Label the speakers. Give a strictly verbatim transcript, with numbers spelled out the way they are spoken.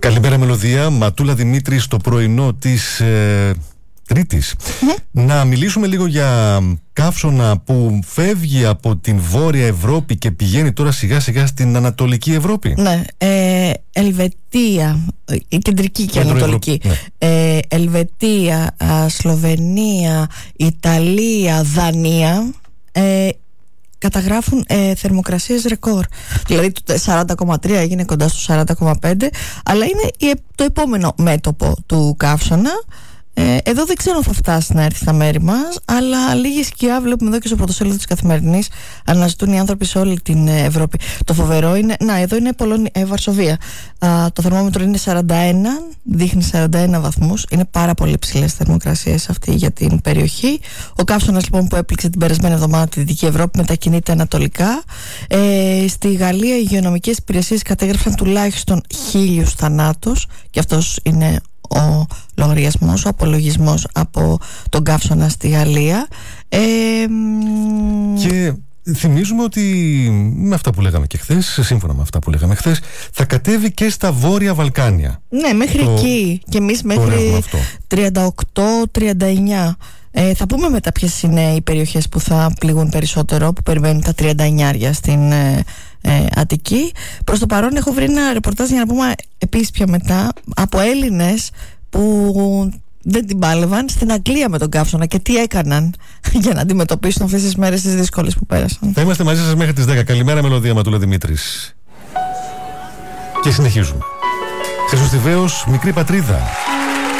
Speaker 1: Καλημέρα Μελωδία, Ματούλα Δημήτρη στο πρωινό της ε, Τρίτης. Mm-hmm. Να μιλήσουμε λίγο για καύσωνα που φεύγει από την Βόρεια Ευρώπη και πηγαίνει τώρα σιγά σιγά στην Ανατολική Ευρώπη.
Speaker 2: Ναι, ε, Ελβετία, η κεντρική και ανατολική. Ναι. ε, Ελβετία, α, Σλοβενία, Ιταλία, Δανία ε, καταγράφουν ε, θερμοκρασίες ρεκόρ. Δηλαδή το σαράντα κόμμα τρία έγινε κοντά στο σαράντα κόμμα πέντε, αλλά είναι το επόμενο μέτωπο του καύσωνα. Ε, εδώ δεν ξέρω αν θα φτάσει να έρθει στα μέρη μας, αλλά λίγη σκιά βλέπουμε εδώ και στο πρωτοσέλιδο της Καθημερινής. Αναζητούν οι άνθρωποι σε όλη την Ευρώπη. Το φοβερό είναι, να εδώ είναι Πολωνία, ε, Βαρσοβία. Α, το θερμόμετρο είναι σαράντα ένα, δείχνει σαράντα ένα βαθμούς. Είναι πάρα πολύ ψηλές θερμοκρασίες αυτή για την περιοχή. Ο καύσωνας λοιπόν που έπληξε την περασμένη εβδομάδα τη Δυτική Ευρώπη μετακινείται ανατολικά. Ε, στη Γαλλία οι υγειονομικές υπηρεσίες κατέγραψαν τουλάχιστον χίλιους θανάτους, και αυτός είναι ο λογαριασμός, ο απολογισμός από τον καύσωνα στη Γαλλία. ε,
Speaker 1: Και θυμίζουμε ότι με αυτά που λέγαμε και χθες, σύμφωνα με αυτά που λέγαμε χθες, θα κατέβει και στα Βόρεια Βαλκάνια.
Speaker 2: Ναι, μέχρι το, εκεί. Και εμείς μέχρι τριάντα οκτώ τριάντα εννιά. Ε, θα πούμε μετά ποιες είναι οι περιοχές που θα πληγούν περισσότερο, που περιμένουν τα τριάντα εννιά στην ε, ε, Αττική. Προς το παρόν έχω βρει ένα ρεπορτάζ, για να πούμε επίσης πιο μετά, από Έλληνες που δεν την πάλευαν στην Αγγλία με τον καύσωνα και τι έκαναν για να αντιμετωπίσουν αυτές τις μέρες τις δύσκολες που πέρασαν.
Speaker 1: Θα είμαστε μαζί σας μέχρι τις δέκα. Καλημέρα Μελωδία, Ματούλα Δημήτρης. Και συνεχίζουμε. Χρυσοστιβαίος, Μικρή Πατρίδα.